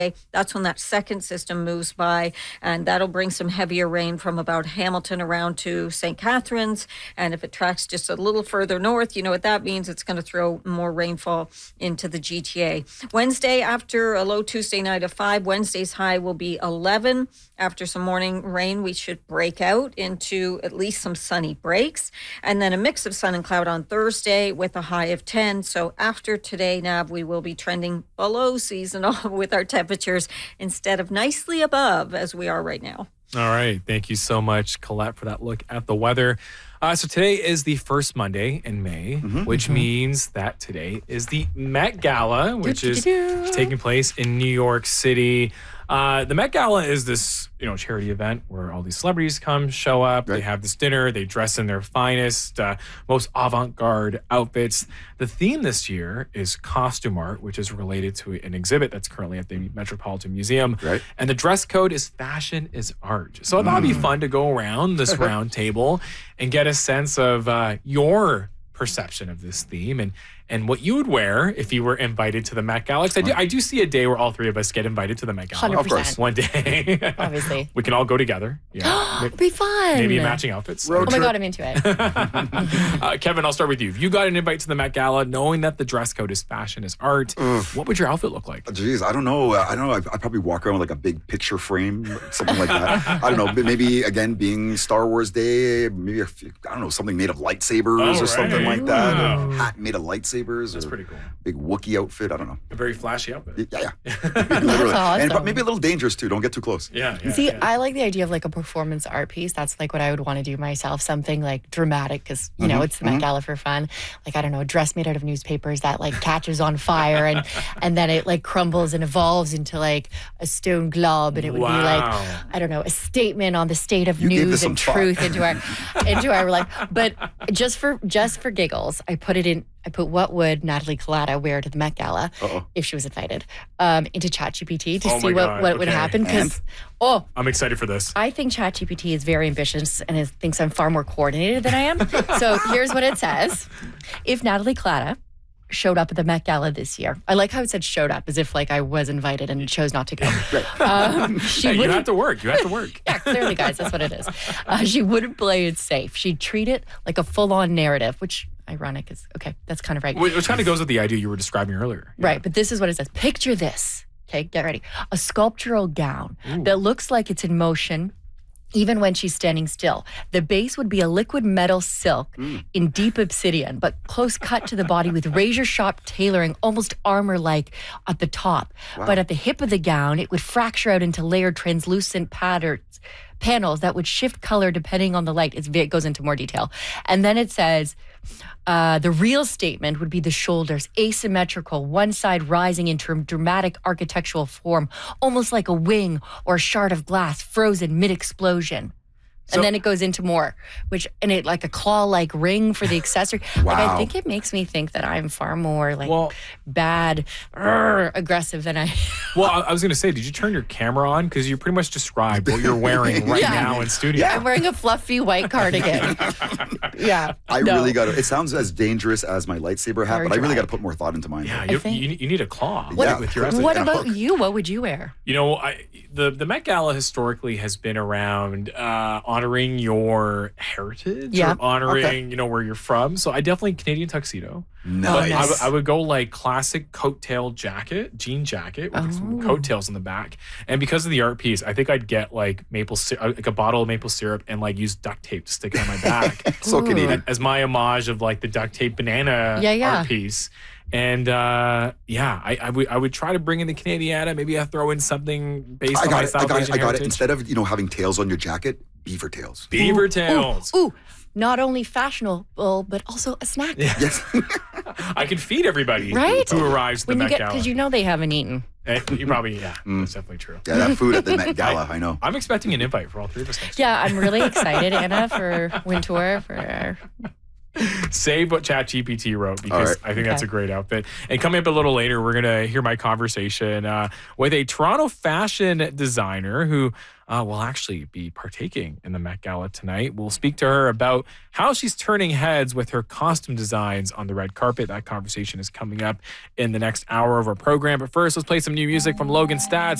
That's when that second system moves by, and that'll bring some heavier rain from about Hamilton around to St. Catharines. And if it tracks just a little further north, you know what that means. It's going to throw more rainfall into the GTA. Wednesday, after a low Tuesday night of 5, Wednesday's high will be 11. After some morning rain, we should break out into at least some sunny breaks. And then a mix of sun and cloud on Thursday with a high of 10. So after today, Nav, we will be trending below seasonal with our temperatures instead of nicely above as we are right now. All right. Thank you so much, Colette, for that look at the weather. So today is the first Monday in May, which means that today is the Met Gala, which is taking place in New York City. The Met Gala is this, charity event where all these celebrities come, show up. Right. They have this dinner. They dress in their finest, most avant-garde outfits. The theme this year is costume art, which is related to an exhibit that's currently at the Metropolitan Museum. Right. And the dress code is fashion is art. So I thought it'd be fun to go around this round table and get a sense of your perception of this theme and what you would wear if you were invited to the Met Gala. I do see a day where all three of us get invited to the Met Gala. 100%. Of course. One day. Obviously. We can all go together. Yeah. It'd be fun. Maybe matching outfits. Oh my God, I'm into it. Kevin, I'll start with you. If you got an invite to the Met Gala, knowing that the dress code is fashion is art, what would your outfit look like? Geez, I don't know. I'd probably walk around with like a big picture frame, something like that. I don't know. Maybe, again, being Star Wars Day, maybe, something made of lightsabers or something like that. Wow. Or hat made of lightsabers. That's pretty cool. Big Wookiee outfit. I don't know. A very flashy outfit. Yeah. Literally. Awesome. And maybe a little dangerous too. Don't get too close. Yeah. See, I like the idea of like a performance art piece. That's like what I would want to do myself. Something like dramatic because, it's the Met Gala for fun. Like, I don't know, a dress made out of newspapers that like catches on fire and then it like crumbles and evolves into like a stone globe. And it would be like, I don't know, a statement on the state of news and truth into our life. But just for giggles, I put what would Natalie Collada wear to the Met Gala if she was invited into ChatGPT to see what would happen. Because I'm excited for this. I think ChatGPT is very ambitious and it thinks I'm far more coordinated than I am. So here's what it says. If Natalie Collada showed up at the Met Gala this year. I like how it said showed up as if like I was invited and chose not to go. You have to work. Yeah, clearly, guys, that's what it is. She wouldn't play it safe. She'd treat it like a full-on narrative, which ironic is, okay, that's kind of right. Which kind of goes with the idea you were describing earlier. Yeah. Right, but this is what it says. Picture this. Okay, get ready. A sculptural gown that looks like it's in motion even when she's standing still. The base would be a liquid metal silk in deep obsidian, but close cut to the body with razor-sharp tailoring, almost armor-like at the top. Wow. But at the hip of the gown, it would fracture out into layered translucent panels that would shift color depending on the light. It goes into more detail. And then it says, the real statement would be the shoulders, asymmetrical, one side rising into a dramatic architectural form, almost like a wing or a shard of glass frozen mid-explosion. And then it goes into more, it like a claw-like ring for the accessory. Wow. Like, I think it makes me think that I'm far more bad, aggressive than I. Well, I was going to say, did you turn your camera on? Because you pretty much described what you're wearing right now in studio. Yeah, I'm wearing a fluffy white cardigan. Really got to. It sounds as dangerous as my lightsaber hat, but I really got to put more thought into mine. Yeah, you need a claw. With your outfit. What about you? What would you wear? The Met Gala historically has been around honoring your heritage or honoring, where you're from. So I definitely Canadian tuxedo. Nice. But I would go like classic coattail jacket, jean jacket with some coattails in the back. And because of the art piece, I think I'd get like like a bottle of maple syrup and like use duct tape to stick it on my back. So Canadian. As my homage of like the duct tape banana art piece. And I would try to bring in the Canadiana. Maybe I throw in something based on my South Asian heritage. I got it. Instead of having tails on your jacket, beaver tails. Beaver tails. Ooh. Not only fashionable, but also a snack. Yeah. Yes. I can feed everybody who arrives at the Met Gala. Because they haven't eaten. You probably, that's definitely true. Yeah, that food at the Met Gala, I know. I'm expecting an invite for all three of us next year. I'm really excited, Anna, for Wintour, for our Save what ChatGPT wrote because right. I think that's a great outfit. And coming up a little later, we're going to hear my conversation with a Toronto fashion designer who will actually be partaking in the Met Gala tonight. We'll speak to her about how she's turning heads with her costume designs on the red carpet. That conversation is coming up in the next hour of our program. But first, let's play some new music from Logan Stats.